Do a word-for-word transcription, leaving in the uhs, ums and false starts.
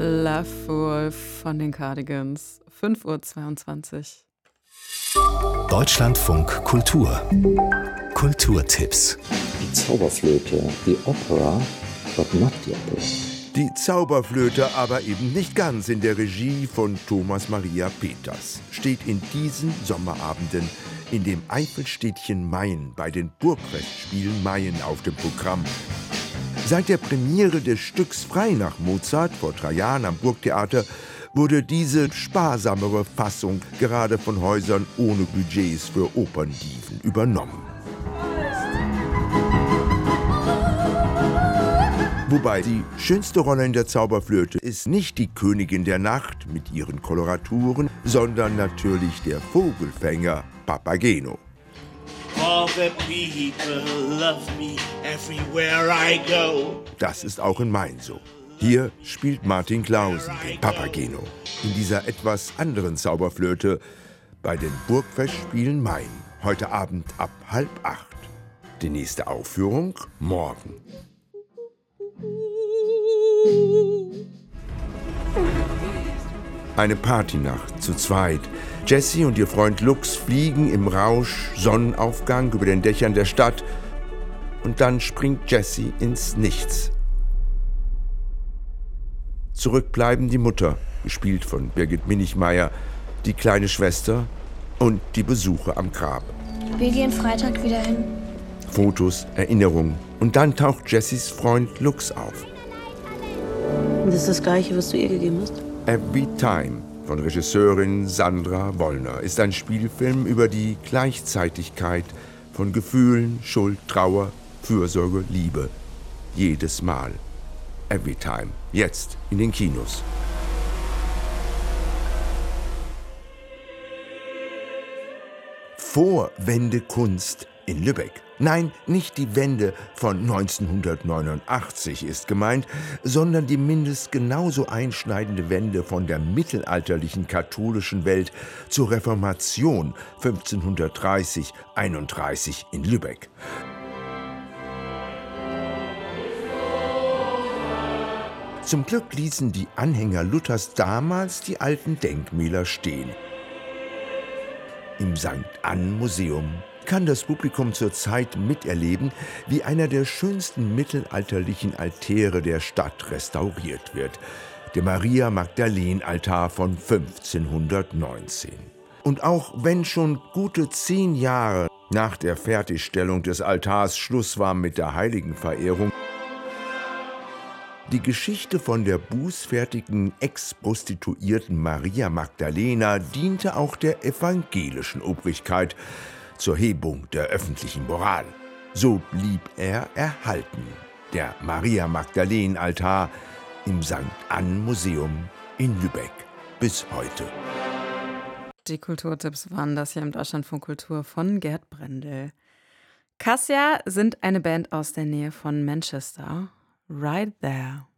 Love Fool von den Cardigans. fünf Uhr zweiundzwanzig. Deutschlandfunk Kultur. Kulturtipps. Die Zauberflöte, die Opera, but not the opera. Die Zauberflöte aber eben nicht ganz in der Regie von Thomas Maria Peters. Steht in diesen Sommerabenden in dem Eifelstädtchen Mayen bei den Burgfestspielen Mayen auf dem Programm. Seit der Premiere des Stücks Frei nach Mozart vor drei Jahren am Burgtheater wurde diese sparsamere Fassung gerade von Häusern ohne Budgets für Operndiven übernommen. Wobei die schönste Rolle in der Zauberflöte ist nicht die Königin der Nacht mit ihren Koloraturen, sondern natürlich der Vogelfänger Papageno. All the people love me everywhere I go. Das ist auch in Mayen so. Hier spielt Martin Clausen den Papageno in dieser etwas anderen Zauberflöte bei den Burgfestspielen Mayen. Heute Abend ab halb acht. Die nächste Aufführung morgen. Eine Partynacht zu zweit. Jessie und ihr Freund Lux fliegen im Rausch Sonnenaufgang über den Dächern der Stadt und dann springt Jessie ins Nichts. Zurück bleiben die Mutter, gespielt von Birgit Minichmeier, die kleine Schwester und die Besuche am Grab. Wir gehen Freitag wieder hin. Fotos, Erinnerungen und dann taucht Jessies Freund Lux auf. Das ist das Gleiche, was du ihr gegeben hast? Every Time von Regisseurin Sandra Wollner ist ein Spielfilm über die Gleichzeitigkeit von Gefühlen, Schuld, Trauer, Fürsorge, Liebe. Jedes Mal. Every Time. Jetzt in den Kinos. Vorwendekunst in Lübeck. Nein, nicht die Wende von neunzehnhundertneunundachtzig ist gemeint, sondern die mindestens genauso einschneidende Wende von der mittelalterlichen katholischen Welt zur Reformation fünfzehnhundertdreißig einunddreißig in Lübeck. Zum Glück ließen die Anhänger Luthers damals die alten Denkmäler stehen. Im Sankt Ann Museum kann das Publikum zurzeit miterleben, wie einer der schönsten mittelalterlichen Altäre der Stadt restauriert wird. Der Maria-Magdalenen-Altar von fünfzehnhundertneunzehn. Und auch wenn schon gute zehn Jahre nach der Fertigstellung des Altars Schluss war mit der Heiligenverehrung, die Geschichte von der bußfertigen Ex-Prostituierten Maria Magdalena diente auch der evangelischen Obrigkeit zur Hebung der öffentlichen Moral. So blieb er erhalten, der Maria-Magdalenen-Altar im Sankt Ann Museum in Lübeck bis heute. Die Kulturtipps waren das hier im Deutschlandfunk Kultur von Gerd Brendel. Cassia sind eine Band aus der Nähe von Manchester. Right There.